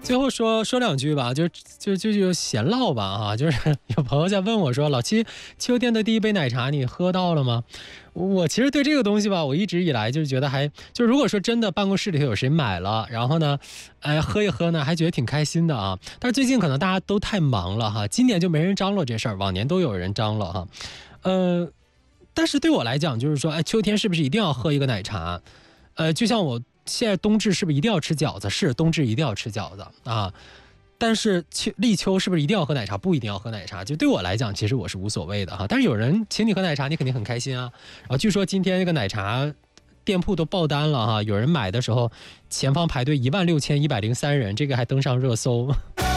最后说两句吧，就闲唠吧啊，就是有朋友在问我说，老七，秋天的第一杯奶茶你喝到了吗？我其实对这个东西吧，我一直以来就是觉得就如果说真的办公室里头有谁买了，然后呢，喝一喝呢，还觉得挺开心的啊。但是最近可能大家都太忙了哈，今年就没人张罗这事儿，往年都有人张罗哈。但是对我来讲，就是说，秋天是不是一定要喝一个奶茶？就像我现在冬至是不是一定要吃饺子？是，冬至一定要吃饺子啊。但是立秋是不是一定要喝奶茶？不一定要喝奶茶。就对我来讲，其实我是无所谓的哈。但是有人请你喝奶茶，你肯定很开心啊。然后据说今天这个奶茶店铺都爆单了哈，有人买的时候前方排队16103人，这个还登上热搜。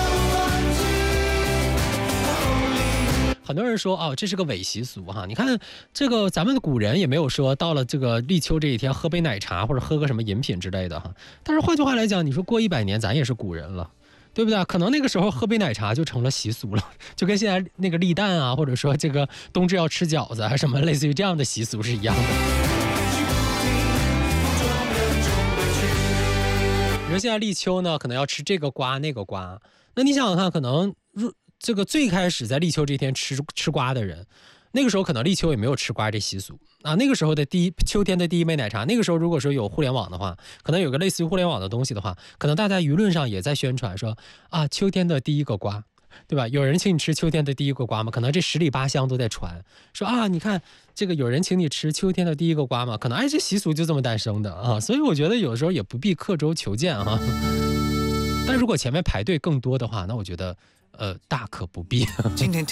很多人说这是个伪习俗哈。你看这个咱们的古人也没有说到了这个立秋这一天喝杯奶茶或者喝个什么饮品之类的哈。但是换句话来讲，你说过100年咱也是古人了，对不对？可能那个时候喝杯奶茶就成了习俗了，就跟现在那个立蛋啊，或者说这个冬至要吃饺子啊什么类似于这样的习俗是一样的。你说现在立秋呢，可能要吃这个瓜那个瓜，那你想想看，可能这个最开始在立秋这天吃瓜的人，那个时候可能立秋也没有吃瓜这习俗啊。那个时候的秋天的第一杯奶茶，那个时候如果说有互联网的话，可能有个类似于互联网的东西的话，可能大家舆论上也在宣传说秋天的第一个瓜，对吧？有人请你吃秋天的第一个瓜吗？可能这十里八乡都在传说你看这个有人请你吃秋天的第一个瓜吗？可能这习俗就这么诞生的啊。所以我觉得有时候也不必刻舟求剑哈。但如果前面排队更多的话，那我觉得大可不必。今天